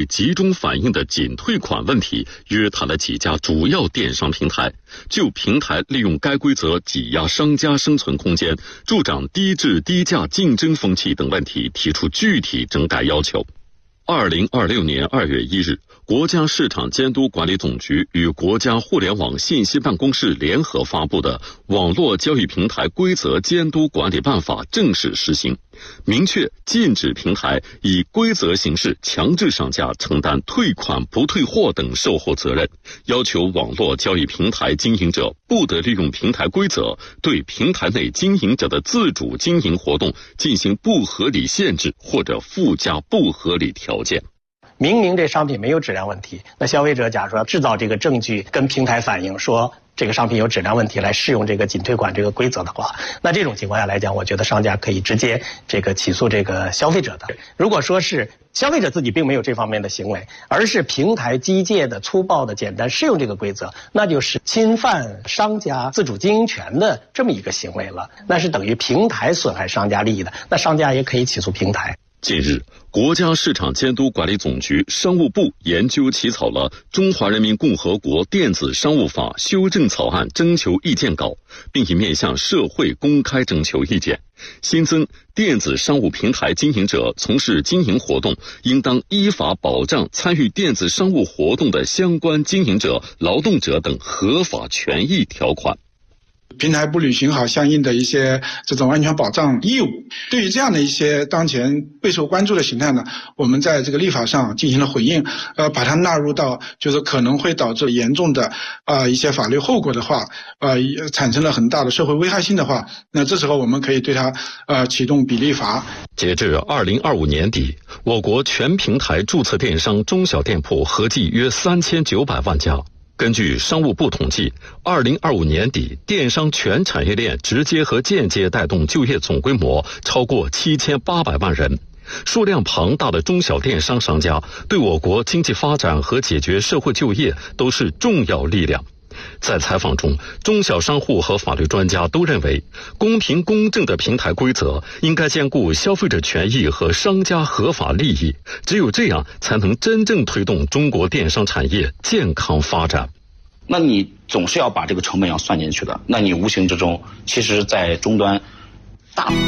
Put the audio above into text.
集中反映的仅退款问题，约谈了几家主要电商平台，就平台利用该规则挤压商家生存空间、助长低质低价竞争风气等问题提出具体整改要求。2026年2月1日，国家市场监督管理总局与国家互联网信息办公室联合发布的《网络交易平台规则监督管理办法》正式实行，明确禁止平台以规则形式强制商家承担退款不退货等售后责任，要求网络交易平台经营者不得利用平台规则对平台内经营者的自主经营活动进行不合理限制或者附加不合理条件。 明明这商品没有质量问题，那消费者假如说制造这个证据跟平台反映说这个商品有质量问题来适用这个仅退款这个规则的话，那这种情况下来讲，我觉得商家可以直接起诉这个消费者的。如果说是消费者自己并没有这方面的行为，而是平台机械的粗暴的简单适用这个规则，那就是侵犯商家自主经营权的这么一个行为了，那是等于平台损害商家利益的，那商家也可以起诉平台。 近日，国家市场监督管理总局、商务部研究起草了《中华人民共和国电子商务法》修正草案征求意见稿，并已面向社会公开征求意见，新增电子商务平台经营者从事经营活动应当依法保障参与电子商务活动的相关经营者、劳动者等合法权益条款。 平台不履行好相应的一些这种安全保障义务，对于这样的一些当前备受关注的形态呢，我们在这个立法上进行了回应，把它纳入到就是可能会导致严重的一些法律后果的话，产生了很大的社会危害性的话，那这时候我们可以对它启动比例罚。 截至2025年底，我国全平台注册电商中小店铺合计约3900万家。根据商务部统计，2025年底，电商全产业链直接和间接带动就业总规模超过7800万人。数量庞大的中小电商商家对我国经济发展和解决社会就业都是重要力量。在采访中，中小商户和法律专家都认为，公平公正的平台规则应该兼顾消费者权益和商家合法利益，只有这样才能真正推动中国电商产业健康发展。 那你总是要把这个成本要算进去的，那你无形之中，其实在终端大